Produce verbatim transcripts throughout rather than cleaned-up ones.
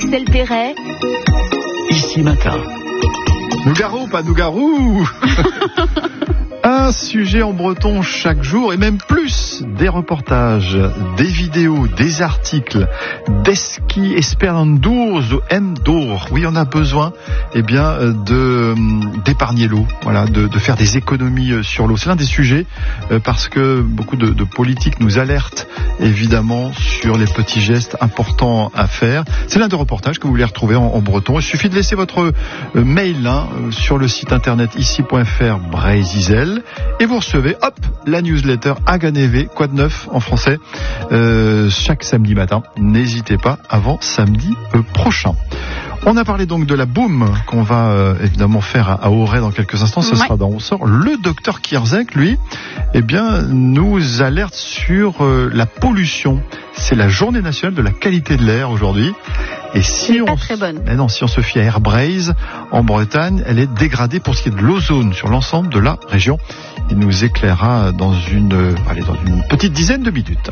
Axel Perret. Ici Matin. Nougaro, pas Nougarou. Un sujet en breton chaque jour et même plus. Des reportages, des vidéos, des articles. Deski esperandour ou endour. Oui, on a besoin, eh bien, de d'épargner l'eau. Voilà, de, de faire des économies sur l'eau. C'est l'un des sujets euh, parce que beaucoup de, de politiques nous alertent évidemment sur les petits gestes importants à faire. C'est l'un des reportages que vous voulez retrouver en, en breton. Il suffit de laisser votre euh, mail hein, sur le site internet ici point f r Breizizel et vous recevez, hop, la newsletter Aganeve, quoi de neuf en français, euh, chaque samedi matin. N'hésitez pas avant samedi euh, prochain. On a parlé donc de la boum qu'on va euh, évidemment faire à, à Auray dans quelques instants. Ce ouais. sera dans On sort. Le docteur Kierzek, lui, eh bien, nous alerte sur euh, la pollution. C'est la journée nationale de la qualité de l'air aujourd'hui. Et si on, pas très bonne. Mais non, si on se fie à Airbreeze, en Bretagne, elle est dégradée pour ce qui est de l'ozone sur l'ensemble de la région. Il nous éclairera dans une, euh, allez, dans une petite dizaine de minutes.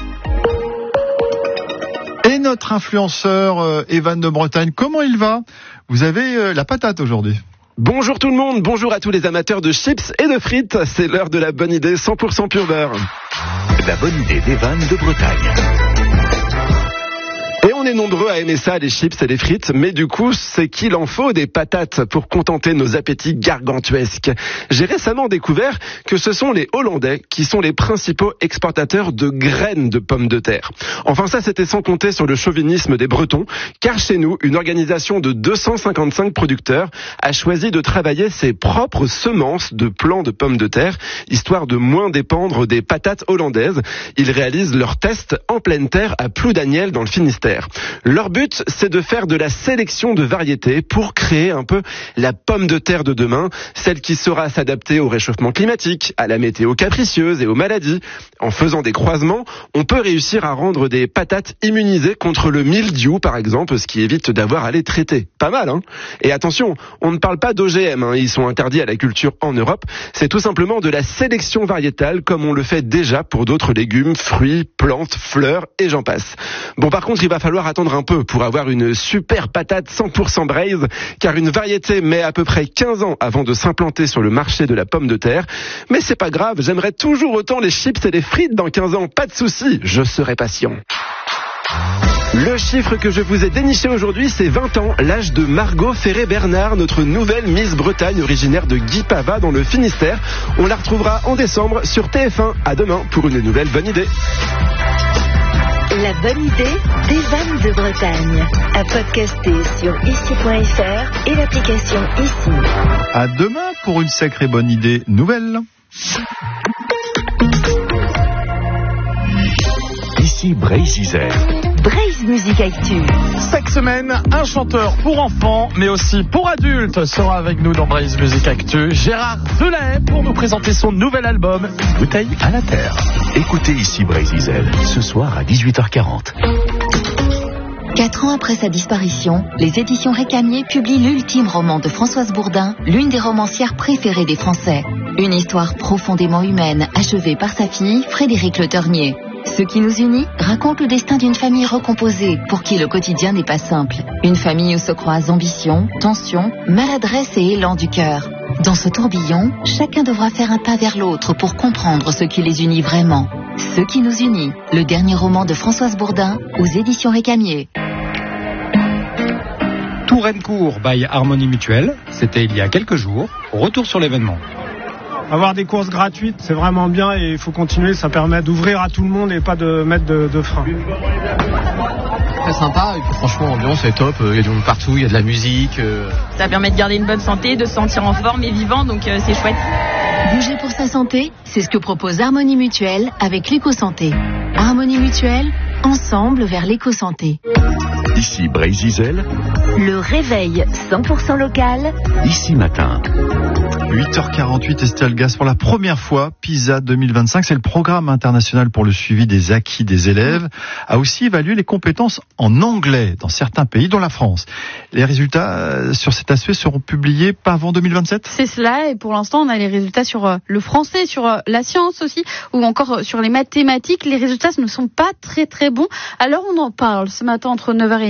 Et notre influenceur euh, Evan de Bretagne, comment il va ? Vous avez euh, la patate aujourd'hui. Bonjour tout le monde, bonjour à tous les amateurs de chips et de frites. C'est l'heure de la bonne idée cent pour cent pur beurre. La bonne idée d'Evan de Bretagne. Et on est nombreux à aimer ça, les chips et les frites, mais du coup, c'est qu'il en faut des patates pour contenter nos appétits gargantuesques. J'ai récemment découvert que ce sont les Hollandais qui sont les principaux exportateurs de graines de pommes de terre. Enfin ça, c'était sans compter sur le chauvinisme des Bretons, car chez nous, une organisation de deux cent cinquante-cinq producteurs a choisi de travailler ses propres semences de plants de pommes de terre, histoire de moins dépendre des patates hollandaises. Ils réalisent leurs tests en pleine terre à Ploudaniel dans le Finistère. Leur but, c'est de faire de la sélection de variétés pour créer un peu la pomme de terre de demain, celle qui saura s'adapter au réchauffement climatique, à la météo capricieuse et aux maladies. En faisant des croisements, on peut réussir à rendre des patates immunisées contre le mildiou, par exemple, ce qui évite d'avoir à les traiter. Pas mal, hein ? Et attention, on ne parle pas d'O G M, hein, ils sont interdits à la culture en Europe. C'est tout simplement de la sélection variétale, comme on le fait déjà pour d'autres légumes, fruits, plantes, fleurs, et j'en passe. Bon, par contre, il va falloir attendre un peu pour avoir une super patate cent pour cent braise, car une variété met à peu près quinze ans avant de s'implanter sur le marché de la pomme de terre. Mais c'est pas grave, j'aimerais toujours autant les chips et les frites dans quinze ans, pas de souci, je serai patient. Le chiffre que je vous ai déniché aujourd'hui, c'est vingt ans, l'âge de Margot Ferré-Bernard, notre nouvelle Miss Bretagne originaire de Guipava dans le Finistère. On la retrouvera en décembre sur T F un. À demain pour une nouvelle bonne idée. La bonne idée d'Evan de Bretagne. À podcaster sur ici point f r et l'application Ici. À demain pour une sacrée bonne idée nouvelle. Ici Breizizel. Breiz Musique Actu. Chaque semaine, un chanteur pour enfants, mais aussi pour adultes, sera avec nous dans Breiz Musique Actu. Gérard Zelay pour nous présenter son nouvel album, Une bouteille à la terre. Écoutez Ici Breizizel, ce soir à dix-huit heures quarante. Quatre ans après sa disparition, les éditions Récamier publient l'ultime roman de Françoise Bourdin, l'une des romancières préférées des Français. Une histoire profondément humaine, achevée par sa fille, Frédéric Le Ternier. Ce qui nous unit raconte le destin d'une famille recomposée, pour qui le quotidien n'est pas simple. Une famille où se croisent ambition, tension, maladresse et élan du cœur. Dans ce tourbillon, chacun devra faire un pas vers l'autre pour comprendre ce qui les unit vraiment. Ce qui nous unit, le dernier roman de Françoise Bourdin, aux éditions Récamier. Tourencourt by Harmonie Mutuelle, c'était il y a quelques jours. Retour sur l'événement. Avoir des courses gratuites, c'est vraiment bien et il faut continuer, ça permet d'ouvrir à tout le monde et pas de mettre de, de frein. Très sympa, et puis franchement l'ambiance est top, il y a du monde partout, il y a de la musique. Euh... Ça permet de garder une bonne santé, de se sentir en forme et vivant, donc euh, c'est chouette. Bouger pour sa santé, c'est ce que propose Harmonie Mutuelle avec l'éco-santé. Harmonie Mutuelle, ensemble vers l'éco-santé. Ici Breizizel. Le réveil cent pour cent local. Ici Matin. huit heures quarante-huit, Estelle Gas, pour la première fois, PISA deux mille vingt-cinq, c'est le programme international pour le suivi des acquis des élèves, a aussi évalué les compétences en anglais dans certains pays, dont la France. Les résultats sur cet aspect seront publiés pas avant deux mille vingt-sept ? C'est cela, et pour l'instant, on a les résultats sur le français, sur la science aussi, ou encore sur les mathématiques. Les résultats ne sont pas très très bons. Alors on en parle ce matin entre neuf heures et